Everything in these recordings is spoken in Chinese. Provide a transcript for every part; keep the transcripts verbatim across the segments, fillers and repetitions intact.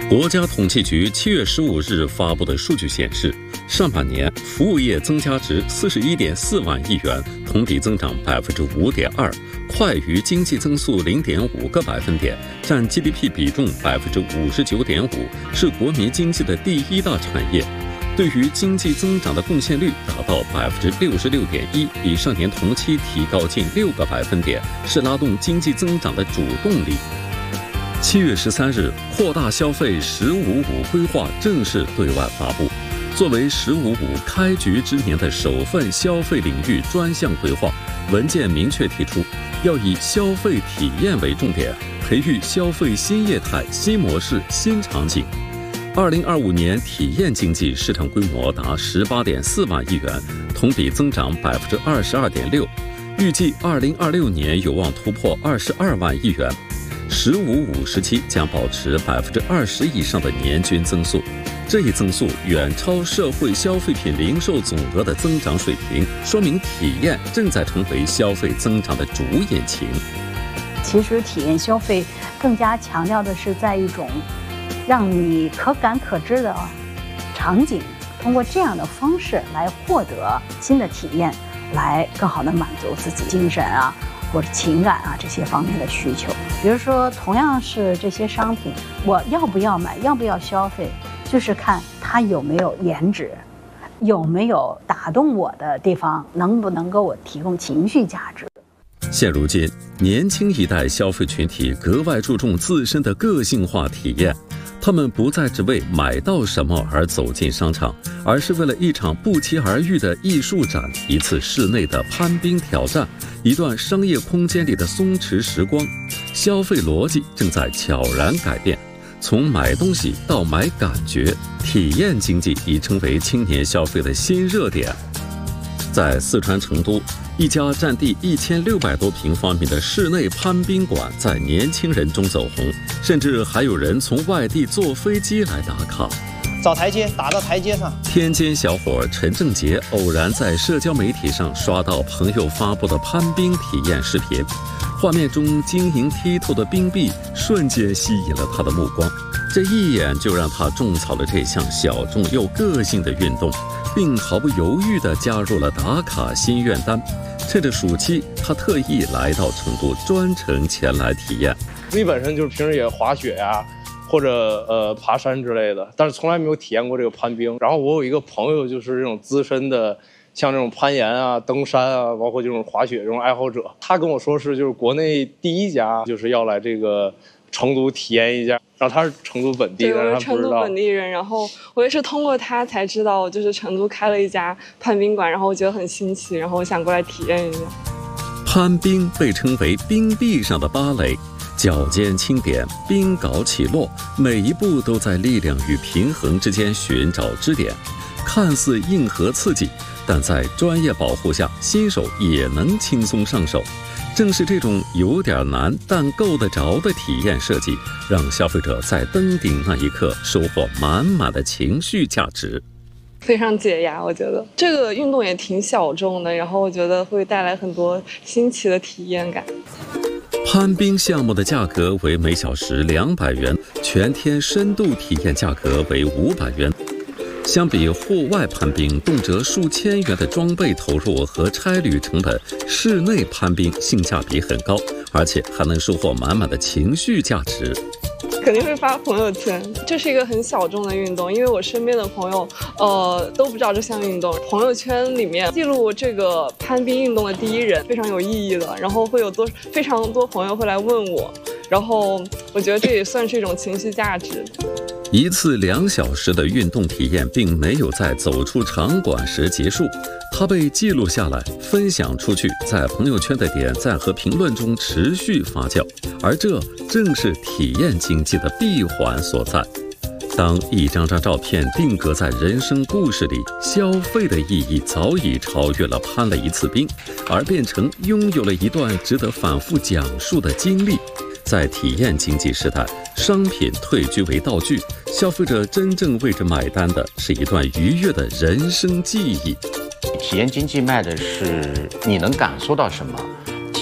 国家统计局七月十五日发布的数据显示，上半年服务业增加值四十一点四万亿元，同比增长百分之五点二，快于经济增速零点五个百分点，占 G D P 比重百分之五十九点五，是国民经济的第一大产业。对于经济增长的贡献率达到百分之六十六点一，比上年同期提高近六个百分点，是拉动经济增长的主动力。七月十三日，扩大消费“十五五”规划正式对外发布。作为“十五五”开局之年的首份消费领域专项规划，文件明确提出，要以消费体验为重点，培育消费新业态、新模式、新场景。二零二五年体验经济市场规模达十八点四万亿元，同比增长百分之二十二点六，预计二零二六年有望突破二十二万亿元。十五五时期将保持百分之二十以上的年均增速，这一增速远超社会消费品零售总额的增长水平，说明体验正在成为消费增长的主引擎。 其实体验消费更加强调的是在一种让你可感可知的场景，通过这样的方式来获得新的体验，来更好的满足自己精神啊或者情感啊这些方面的需求。比如说同样是这些商品，我要不要买，要不要消费，就是看它有没有颜值，有没有打动我的地方，能不能够我提供情绪价值。 现如今，年轻一代消费群体格外注重自身的个性化体验，他们不再只为买到什么而走进商场，而是为了一场不期而遇的艺术展，一次室内的攀冰挑战，一段商业空间里的松弛时光。消费逻辑正在悄然改变，从买东西到买感觉，体验经济已成为青年消费的新热点。在四川成都，一家占地一千六百多平方米的室内攀冰馆在年轻人中走红，甚至还有人从外地坐飞机来打卡。 找台阶，打到台阶上。 天津小伙陈正杰偶然在社交媒体上刷到朋友发布的攀冰体验视频，画面中晶莹剔透的冰壁瞬间吸引了他的目光，这一眼就让他种草了这项小众又个性的运动，并毫不犹豫地加入了打卡心愿单。趁着暑期，他特意来到成都，专程前来体验。 自己本身就是平时也滑雪呀、啊，或者呃爬山之类的，但是从来没有体验过这个攀冰。然后我有一个朋友，就是这种资深的，像这种攀岩啊、登山啊，包括这种滑雪这种爱好者，他跟我说是就是国内第一家，就是要来这个成都体验一下。然后他是成都本地的， 对，我是成都本地人。然后我也是通过他才知道，就是成都开了一家攀冰馆，然后我觉得很新奇，然后我想过来体验一下。 攀冰被称为冰壁上的芭蕾，脚尖轻点，冰镐起落，每一步都在力量与平衡之间寻找支点，看似硬核刺激，但在专业保护下，新手也能轻松上手。正是这种有点难但够得着的体验设计，让消费者在登顶那一刻收获满满的情绪价值。 非常解压，我觉得这个运动也挺小众的，然后我觉得会带来很多新奇的体验感。 攀冰项目的价格为每小时两百元，全天深度体验价格为五百元。相比户外攀冰动辄数千元的装备投入和差旅成本，室内攀冰性价比很高，而且还能收获满满的情绪价值。 肯定会发朋友圈，这是一个很小众的运动，因为我身边的朋友呃都不知道这项运动。朋友圈里面记录这个攀冰运动的第一人非常有意义的，然后会有多非常多朋友会来问我，然后我觉得这也算是一种情绪价值。 一次两小时的运动体验并没有在走出场馆时结束，它被记录下来，分享出去，在朋友圈的点赞和评论中持续发酵，而这正是体验经济的闭环所在。当一张张照片定格在人生故事里，消费的意义早已超越了攀了一次冰，而变成拥有了一段值得反复讲述的经历。在体验经济时代，商品退居为道具，消费者真正为之买单的是一段愉悦的人生记忆。 体验经济卖的是你能感受到什么，体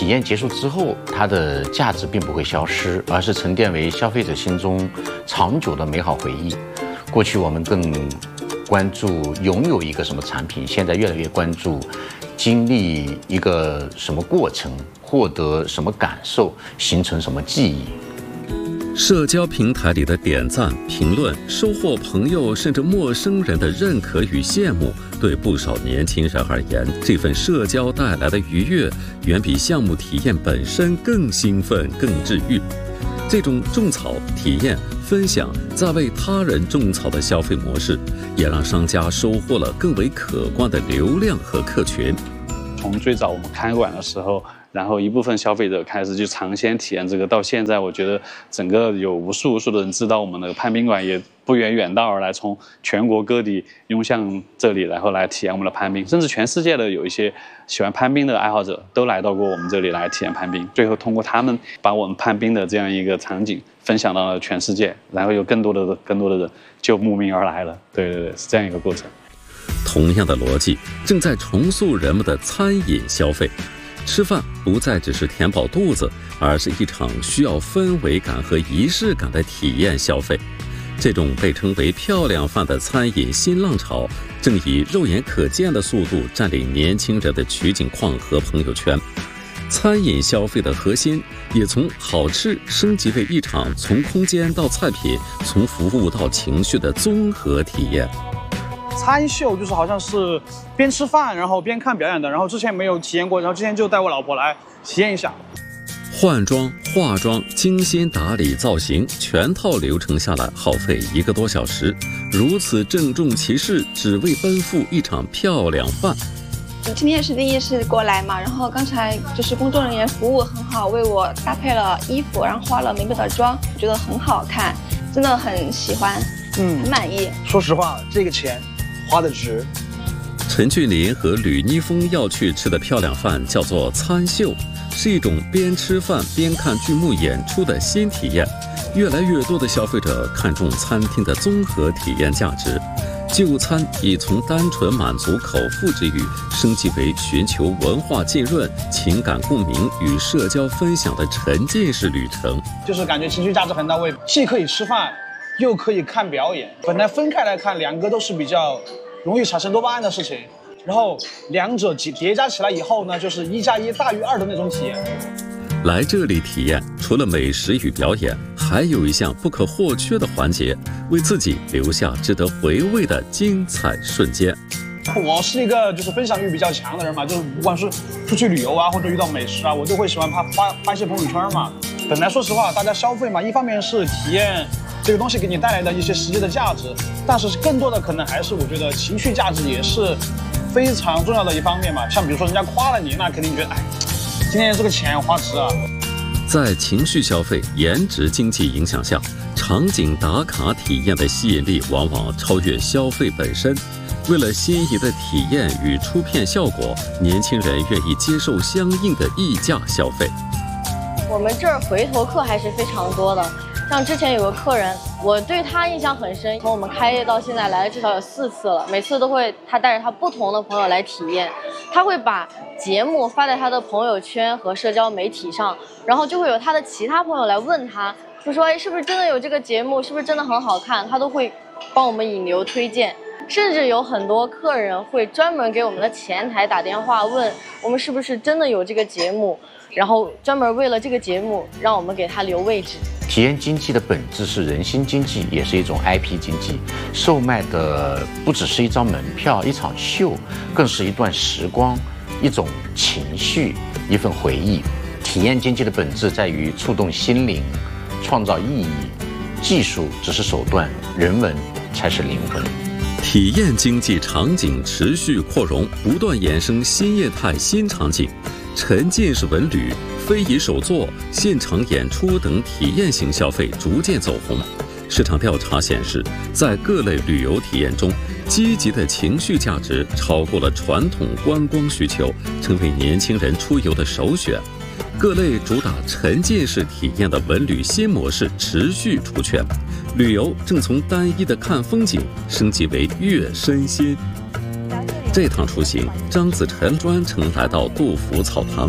体验结束之后，它的价值并不会消失，而是沉淀为消费者心中长久的美好回忆。过去我们更关注拥有一个什么产品，现在越来越关注经历一个什么过程，获得什么感受，形成什么记忆。 社交平台里的点赞、评论，收获朋友甚至陌生人的认可与羡慕，对不少年轻人而言，这份社交带来的愉悦，远比项目体验本身更兴奋、更治愈。这种种草、体验、分享，再为他人种草的消费模式，也让商家收获了更为可观的流量和客群。 从最早我们开馆的时候，然后一部分消费者开始就尝鲜体验这个，到现在我觉得整个有无数无数的人知道我们的攀冰馆，也不远远道而来，从全国各地涌向这里，然后来体验我们的攀冰，甚至全世界的有一些喜欢攀冰的爱好者都来到过我们这里来体验攀冰，最后通过他们把我们攀冰的这样一个场景分享到了全世界，然后有更多的更多的人就慕名而来了。对对对，是这样一个过程。 同样的逻辑正在重塑人们的餐饮消费。吃饭不再只是填饱肚子，而是一场需要氛围感和仪式感的体验消费。这种被称为漂亮饭的餐饮新浪潮，正以肉眼可见的速度占领年轻人的取景框和朋友圈。餐饮消费的核心也从好吃升级为一场从空间到菜品，从服务到情绪的综合体验。 餐秀就是好像是边吃饭然后边看表演的，然后之前没有体验过，然后之前就带我老婆来体验一下。 换装、化妆、精心打理造型，全套流程下来耗费一个多小时，如此郑重其事，只为奔赴一场漂亮饭。 今天也是第一次过来嘛，然后刚才就是工作人员服务很好，为我搭配了衣服，然后化了美美的妆，觉得很好看，真的很喜欢，嗯，很满意。 说实话，这个钱花的值。 陈俊霖和吕妮峰要去吃的漂亮饭叫做餐秀，是一种边吃饭边看剧目演出的新体验。越来越多的消费者看重餐厅的综合体验价值，就餐已从单纯满足口腹之欲，升级为寻求文化浸润、情感共鸣与社交分享的沉浸式旅程。 就是感觉情绪价值很到位，既可以吃饭，又可以看表演。本来分开来看，两个都是比较容易产生多巴胺的事情，然后两者叠加起来以后呢，就是一加一大于二的那种体验。 来这里体验，除了美食与表演，还有一项不可或缺的环节，为自己留下值得回味的精彩瞬间。 我是一个就是分享欲比较强的人嘛，就是不管是出去旅游啊，或者遇到美食啊，我都会喜欢发发发一些朋友圈嘛。本来说实话，大家消费嘛，一方面是体验这个东西给你带来的一些实际的价值，但是更多的可能还是我觉得情绪价值也是非常重要的一方面嘛。像比如说人家夸了你，那肯定觉得哎，今天这个钱花值啊。 在情绪消费、颜值经济影响下，场景打卡体验的吸引力往往超越消费本身。为了心仪的体验与出片效果，年轻人愿意接受相应的溢价消费。 我们这儿回头客还是非常多的，像之前有个客人，我对他印象很深，从我们开业到现在来了至少有四次了，每次都会他带着他不同的朋友来体验，他会把节目发在他的朋友圈和社交媒体上，然后就会有他的其他朋友来问他，就说哎，是不是真的有这个节目，是不是真的很好看，他都会帮我们引流推荐。甚至有很多客人会专门给我们的前台打电话问我们是不是真的有这个节目，然后专门为了这个节目让我们给他留位置。 体验经济的本质是人心经济，也是一种 I P 经济。售卖的不只是一张门票、一场秀，更是一段时光、一种情绪、一份回忆。体验经济的本质在于触动心灵，创造意义。技术只是手段，人文才是灵魂。 体验经济场景持续扩容，不断衍生新业态、新场景。沉浸式文旅、非遗手作、现场演出等体验型消费逐渐走红。市场调查显示，在各类旅游体验中，积极的情绪价值超过了传统观光需求，成为年轻人出游的首选。各类主打沉浸式体验的文旅新模式持续出圈，旅游正从单一的看风景升级为悦身心。这趟出行，张子晨专程来到杜甫草堂，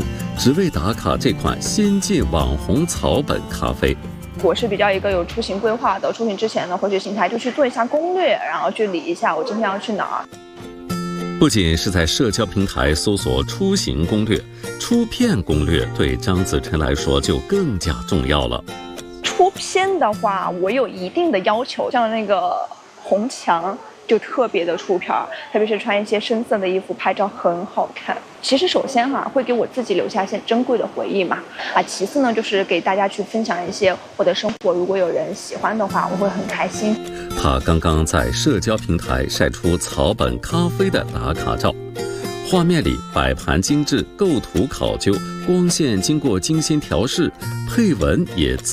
只为打卡这款先进网红草本咖啡。 我是比较一个有出行规划的，出行之前呢，会去邢台就去做一下攻略，然后去理一下我今天要去哪儿。 不仅是在社交平台搜索出行攻略，出片攻略对张子晨来说就更加重要了。 出片的话，我有一定的要求，像那个红墙就特别的出片，特别是穿一些深色的衣服拍照很好看。其实首先哈、啊，会给我自己留下一些珍贵的回忆嘛，啊，其次呢就是给大家去分享一些我的生活，如果有人喜欢的话，我会很开心。 他刚刚在社交平台晒出草本咖啡的打卡照，画面里摆盘精致，构图考究，光线经过精心调试，配文也自